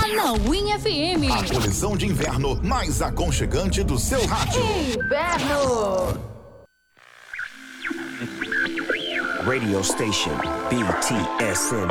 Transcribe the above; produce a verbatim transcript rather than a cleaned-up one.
na Win F M. A coleção de inverno mais aconchegante do seu rádio. Inverno. Radio station B T S M